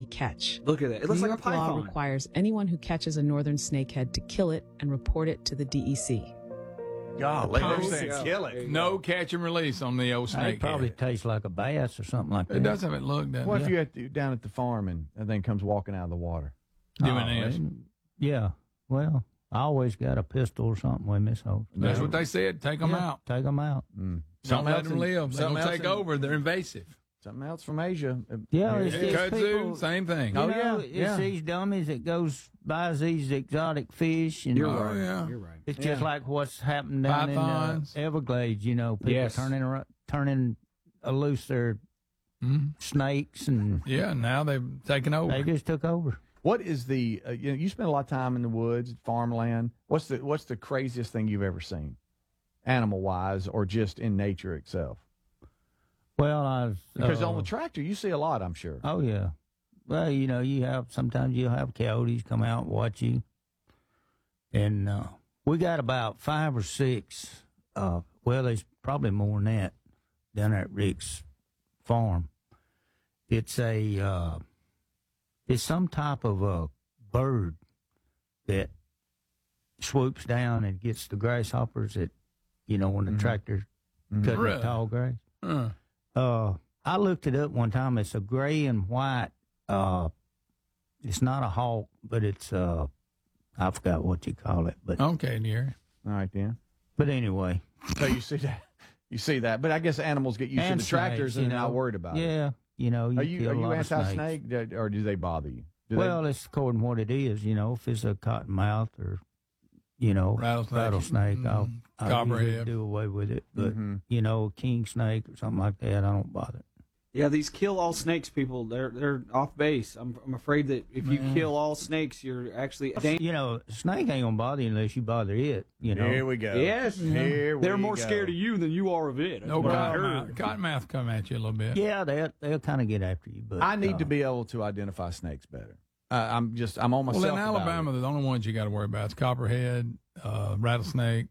catch. Look at that. It looks New like a York law python. requires anyone who catches a northern snakehead to kill it and report it to the DEC. Golly, Oh, they're saying yeah. kill it. No catch and release on the old It snake. probably tastes like a bass or something like that. It does have it look, doesn't What it? if you're down at the farm and that thing comes walking out of the water? Doing this. Yeah. Well, I always got a pistol or something with me, so That's what they said. Take them out. take them out. Don't Something let else them in- live. They're something going to else take in- over. They're invasive. Something else from Asia. Yeah, it's just Kudzu, people. same thing. You Oh, know, yeah, it's yeah. these dummies that goes buys these exotic fish, and You're Oh, right. yeah. You're right. it's just Yeah. like what's happened down Pythons. in Everglades. You know, people Yes. turning loose their Mhm. snakes, and Yeah, now they've taken over. they just took over. What is the? You spend a lot of time in the woods, farmland. What's the craziest thing you've ever seen, animal wise, or just in nature itself? Well, I was Because on the tractor, you see a lot, I'm sure. Oh yeah. Well, you know, sometimes you'll have coyotes come out and watch you. And we got about 5 or 6. Well, there's probably more than that down there at Rick's farm. It's it's some type of a bird that swoops down and gets the grasshoppers that, you know, when the tractor cutting Really? the tall grass. Uh, I looked it up one time. It's a gray and white. It's not a hawk, but it's I forgot what you call it. But okay, dear. All right, then. anyway, So you see that. You see that. But I guess animals get used And to the tractors snakes, and you they're not know. worried about it. yeah, you know, Are you kill a lot of snakes. anti-snake, or do they bother you? Do Well, it's according to what it is. You know, if it's a cottonmouth or you know Rattlesnake. I'll usually Copperhead. do away with it. But Mhm. you know, king snake or something like that, I don't bother. Yeah, these kill all snakes people, they're off base. I'm afraid that if you kill all snakes, you're actually You know, snake ain't gonna bother you unless you bother it. You know, Here we go. Yes. Here we they're more go. scared of you than you are of it. No That's what I cottonmouth. heard. Cottonmouth come at you a little bit. yeah, they'll kind of get after you. But I need to be able to identify snakes better. I'm on myself. Well, in about Alabama, it. the only ones you got to worry about is copperhead, rattlesnake,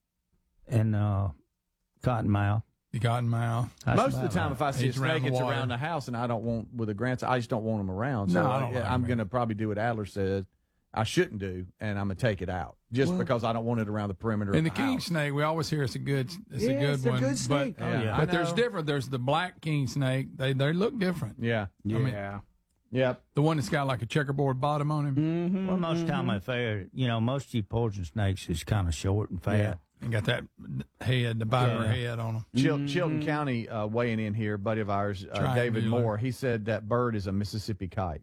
and cottonmouth. the cottonmouth. That's Most of the about time, right. if I see a It's around snake, the it's water. around the house, and I don't want with a grandson. I just don't want them around. So No, I don't like I'm them. going to probably do what Adler said. I shouldn't do, and I'm going to take it out just because I don't want it around the perimeter. And the of the king house. snake, we always hear it's a good Yeah, good it's a one. good snake. But, Oh, yeah. but I there's know. different. There's the black king snake. They look different. Yeah. Yeah. Yep. The one that's got like a checkerboard bottom on him Mm-hmm. Well, most of the time, you know, most of you poison snakes is kind of short and fat. Yeah. and got that head, the viper Yeah. head on him. Chilton County weighing in here, buddy of ours, David Triangular. Moore. He said that bird is a Mississippi kite.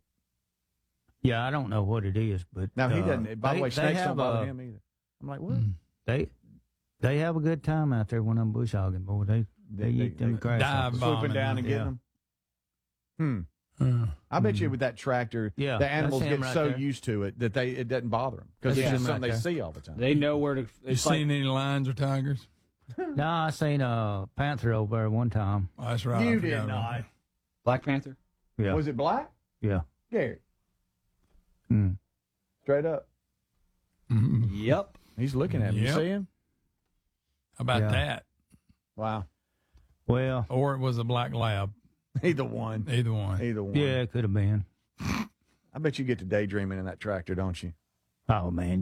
Yeah, I don't know what it is, but Now he doesn't. By the way, they snakes don't have bother him either. I'm like, what? They have a good time out there when I'm bush hogging, boy. They eat them dive grasshoppers. bomb. Swooping down and Yeah. getting them. I bet you with that tractor, Yeah, the animals that's him get right so there. used to it that it doesn't bother them because That's it's just him something right they there. see all the time. They know where to. You It's like seen any lions or tigers? No, I seen a panther over there one time. Oh, that's right. I You forgot did about not. that. Black Panther. Yeah, Was it black? yeah. Gary, Mm. straight up. Mhm. Yep. He's looking at me. You Yep. see him? How about Yeah. that? Wow. Well, Or it was a black lab. Either one. Either one. Either one. yeah, it could have been. I bet you get to daydreaming in that tractor, don't you? Oh man,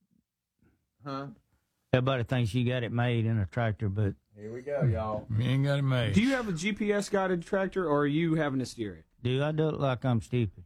Huh? everybody thinks you got it made in a tractor, but Here we go, y'all. You ain't got it made. Do you have a GPS guided tractor, or are you having to steer it? dude, I do it like I'm stupid.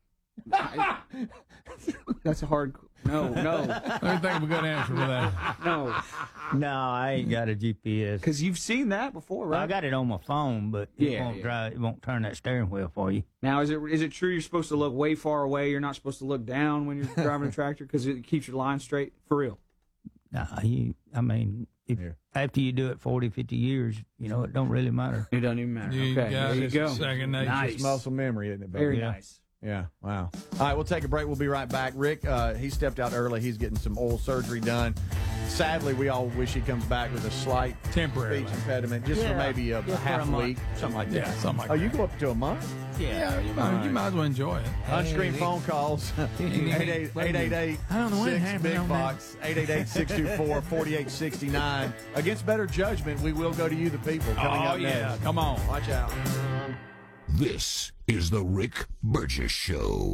That's a hard. No, Let me think of a good answer for that. no. No, I ain't got a GPS. Because you've seen that before, right? I got it on my phone, but it Yeah, won't yeah. drive. It won't turn that steering wheel for you. Now, is it true you're supposed to look way far away? You're not supposed to look down when you're driving a tractor because it keeps your line straight? For real? Nah, I mean, after you do it 40, 50 years, you know, it don't really matter. It doesn't even matter. You Okay, got there you it. go. Second nature. Nice. It's muscle memory, isn't it, baby? Very Yeah. nice. Yeah, wow. All right, we'll take a break. We'll be right back. Rick, he stepped out early. He's getting some oral surgery done. Sadly, we all wish he comes back with a slight Temporary. speech impediment, just for Yeah, maybe a just for half a a month. week, something like Yeah, that. something like Oh, that. you go up to a month? Yeah, you might as well enjoy it. Unscreened phone calls. 888 I don't know what 6 happened big on that. box 888-624-4869. Against better judgment, we will go to you, the people. Coming Oh, up yeah. next. Come on. Watch out. This is the Rick Burgess Show.